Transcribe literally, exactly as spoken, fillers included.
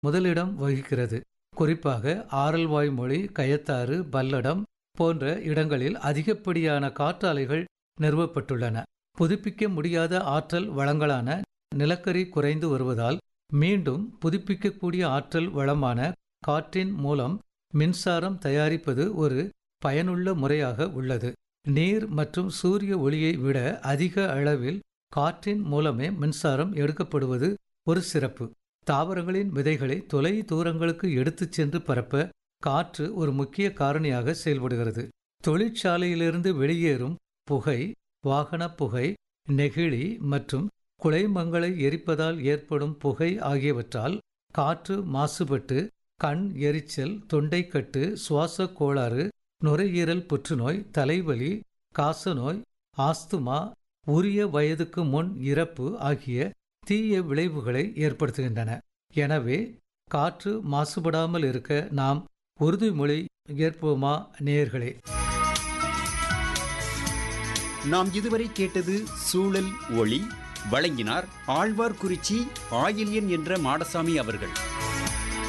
முதலிடம் வகிக்கிறது. குறிப்பாக ஆரல்வாய்மொழி, கயத்தாறு, பல்லடம் போன்ற இடங்களில் அதிகப்படியான காற்றாலைகள் நிறுவப்பட்டுள்ளன. புதுப்பிக்க முடியாத ஆற்றல் வளங்களான நிலக்கரி குறைந்து வருவதால் மீண்டும் புதுப்பிக்கக்கூடிய ஆற்றல் வளமான காற்றின் மூலம் மின்சாரம் தயாரிப்பது ஒரு பயனுள்ள முறையாக உள்ளது. நீர் மற்றும் சூரிய ஒளியை விட அதிக அளவில் காற்றின் மூலமே மின்சாரம் எடுக்கப்படுவது ஒரு சிறப்பு. தாவரங்களின் விதைகளை தொலை தூரங்களுக்கு எடுத்துச் சென்று பரப்ப காற்று ஒரு முக்கிய காரணியாக செயல்படுகிறது. தொழிற்சாலையிலிருந்து வெளியேறும் புகை, வாகன புகை, நெகிழி மற்றும் குலைமங்களை எரிப்பதால் ஏற்படும் புகை ஆகியவற்றால் காற்று மாசுபட்டு கண் எரிச்சல், தொண்டைக்கட்டு, சுவாச கோளாறு, நுரையீரல் புற்றுநோய், தலைவலி, காசநோய், ஆஸ்துமா, உரிய வயதுக்கு முன் இறப்பு ஆகிய தீய விளைவுகளை ஏற்படுத்துகின்றன. எனவே காற்று மாசுபடாமல் இருக்க நாம் உறுதிமொழி ஏற்போமா நேயர்களே? நாம் இதுவரை கேட்டது சூழல் ஒளி. வழங்கினார் ஆழ்வார்குறிச்சி ஆயில்யன் என்ற மாடசாமி அவர்கள்.